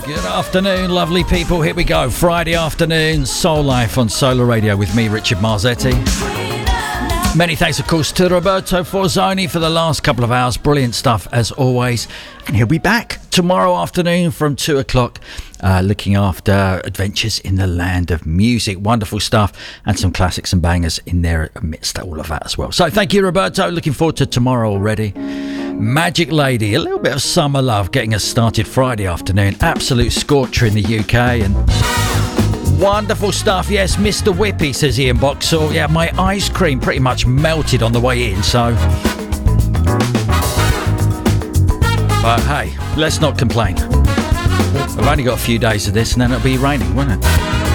Good afternoon, lovely people. Here we go. Friday afternoon, Soul Life on Solar Radio with me, Richard Marzetti. Many thanks, of course, to Roberto Forzoni for the last couple of hours. Brilliant stuff, as always. And he'll be back tomorrow afternoon from 2 o'clock, looking after adventures in the land of music. Wonderful stuff, and some classics and bangers in there amidst all of that as well. So thank you, Roberto. Looking forward to tomorrow already. Magic Lady, a little bit of Summer Love getting us started Friday afternoon. Absolute scorcher in the UK, and wonderful stuff. Yes, Mr. Whippy, says Ian Boxall. Yeah, my ice cream pretty much melted on the way in, so... But hey, let's not complain. We've only got a few days of this and then it'll be raining, won't it?